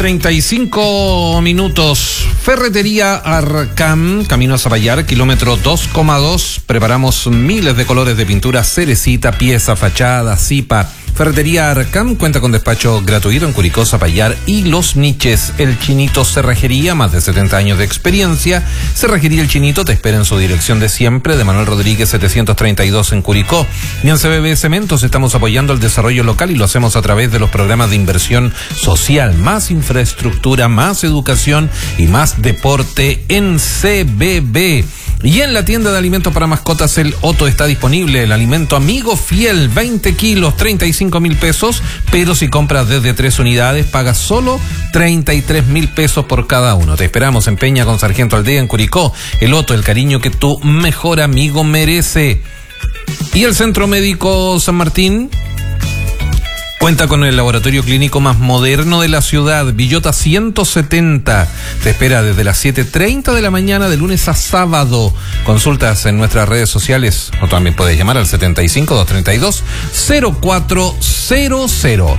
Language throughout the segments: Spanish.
35 minutos. Ferretería Arcam, camino a Zapallar, kilómetro 2,2. Preparamos miles de colores de pintura: cerecita, pieza, fachada, zipa. Ferretería Arcam cuenta con despacho gratuito en Curicó, Zapallar y Los Niches. El Chinito Cerrajería, más de 70 años de experiencia. Cerrajería El Chinito te espera en su dirección de siempre, de Manuel Rodríguez 732 en Curicó. Y en CBB Cementos estamos apoyando el desarrollo local y lo hacemos a través de los programas de inversión social. Más infraestructura, más educación y más deporte en CBB. Y en la tienda de alimentos para mascotas El Otto está disponible el alimento amigo fiel, 20 kilos, 35.000 pesos, pero si compras desde 3 unidades pagas solo 33.000 pesos por cada uno. Te esperamos en Peña con Sargento Aldea en Curicó. El Otto, el cariño que tu mejor amigo merece. Y el Centro Médico San Martín cuenta con el laboratorio clínico más moderno de la ciudad, Villota 170. Te espera desde las 7:30 de la mañana de lunes a sábado. Consultas en nuestras redes sociales o también puedes llamar al 75-232-0400.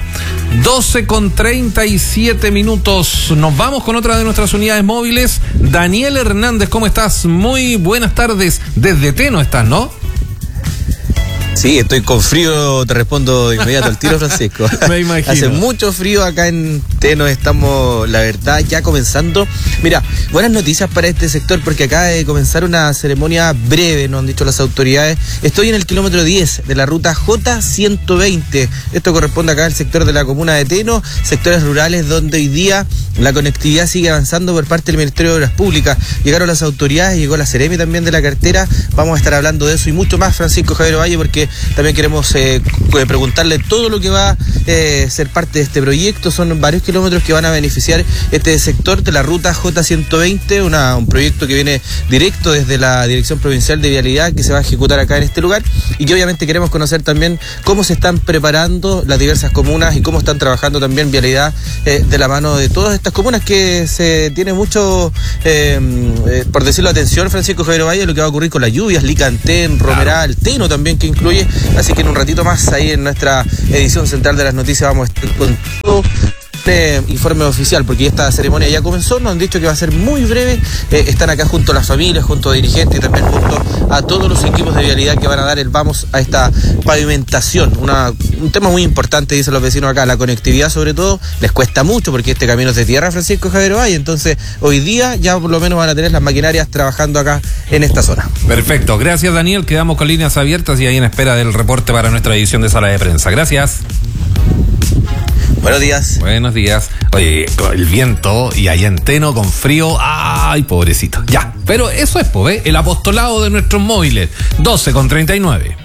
12:37 minutos. Nos vamos con otra de nuestras unidades móviles. Daniel Hernández, ¿cómo estás? Muy buenas tardes. Desde Teno estás, ¿no? Sí, estoy con frío, te respondo de inmediato al tiro, Francisco. Me imagino. Hace mucho frío acá en Teno, estamos, la verdad, ya comenzando. Mira, buenas noticias para este sector porque acaba de comenzar una ceremonia breve, nos han dicho las autoridades. Estoy en el kilómetro 10 de la ruta J120. Esto corresponde acá al sector de la comuna de Teno, sectores rurales donde hoy día la conectividad sigue avanzando por parte del Ministerio de Obras Públicas. Llegaron las autoridades, llegó la Seremi también de la cartera. Vamos a estar hablando de eso y mucho más, Francisco Javier Valle, porque también queremos preguntarle todo lo que va a ser parte de este proyecto. Son varios kilómetros que van a beneficiar este sector de la ruta J120, un proyecto que viene directo desde la Dirección Provincial de Vialidad que se va a ejecutar acá en este lugar y que obviamente queremos conocer también cómo se están preparando las diversas comunas y cómo están trabajando también Vialidad de la mano de todas estas comunas que se tiene mucho, por decirlo, atención, Francisco Javier Valle, lo que va a ocurrir con las lluvias, Licantén, Romeral, Teno también que incluye. Así que en un ratito más, ahí en nuestra edición central de las noticias, vamos a estar con todo este informe oficial, porque esta ceremonia ya comenzó, nos han dicho que va a ser muy breve. Están acá junto a las familias, junto a dirigentes y también junto a todos los equipos de vialidad que van a dar el vamos a esta pavimentación. Un tema muy importante, dicen los vecinos acá, la conectividad sobre todo, les cuesta mucho porque este camino es de tierra, Francisco Javier Valle, entonces hoy día ya por lo menos van a tener las maquinarias trabajando acá en esta zona. Perfecto, gracias Daniel, quedamos con líneas abiertas y ahí en espera del reporte para nuestra edición de Sala de Prensa. Gracias. Buenos días. Buenos días. Oye, con el viento y allá en Teno con frío, ay, pobrecito. Ya, pero eso es, el apostolado de nuestros móviles. 12:39.